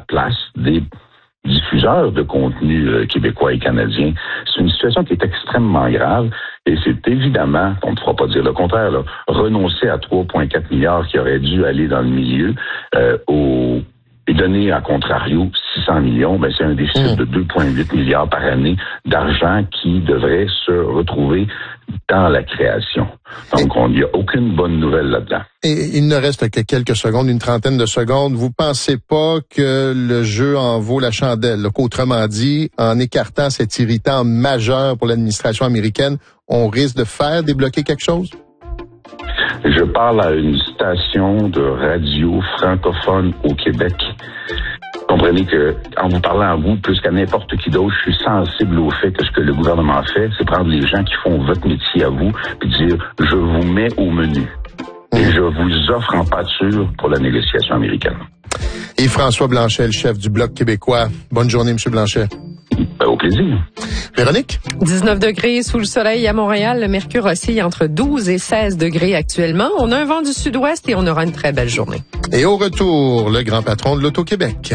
place des diffuseurs de contenu québécois et canadiens. C'est une situation qui est extrêmement grave et c'est évidemment, on ne pourra pas dire le contraire, là, renoncer à 3,4 milliards qui auraient dû aller dans le milieu et donner à contrario 600 millions, c'est un déficit de 2,8 milliards par année d'argent qui devrait se retrouver dans la création. Donc, il n'y a aucune bonne nouvelle là-dedans. Et il ne reste que quelques secondes, une trentaine de secondes. Vous pensez pas que le jeu en vaut la chandelle? Qu'autrement dit, en écartant cet irritant majeur pour l'administration américaine, on risque de faire débloquer quelque chose? Je parle à une station de radio francophone au Québec. Comprenez que, en vous parlant à vous, plus qu'à n'importe qui d'autre, je suis sensible au fait que ce que le gouvernement fait, c'est prendre les gens qui font votre métier à vous, puis dire, je vous mets au menu. Et je vous offre en pâture pour la négociation américaine. Et François Blanchet, le chef du Bloc québécois. Bonne journée, M. Blanchet. Au plaisir. Véronique? 19 degrés sous le soleil à Montréal. Le mercure oscille entre 12 et 16 degrés actuellement. On a un vent du sud-ouest et on aura une très belle journée. Et au retour, le grand patron de l'Auto-Québec.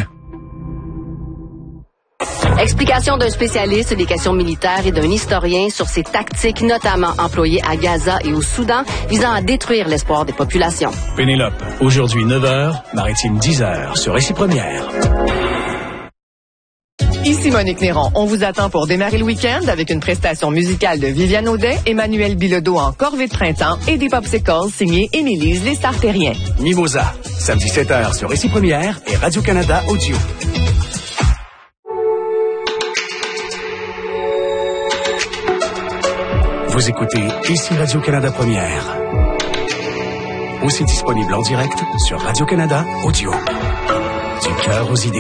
Explication d'un spécialiste des questions militaires et d'un historien sur ces tactiques notamment employées à Gaza et au Soudan visant à détruire l'espoir des populations. Pénélope, aujourd'hui 9h, Maritime 10h sur Récit Première. Ici Monique Néron. On vous attend pour démarrer le week-end avec une prestation musicale de Viviane Audet, Emmanuel Bilodeau en corvée de printemps et des popsicles signés Émilise Les Sartériens. Mimosa, samedi 7h sur Récit Première et Radio-Canada Audio. Vous écoutez ici Radio-Canada Première. Aussi disponible en direct sur Radio-Canada Audio. Du cœur aux idées.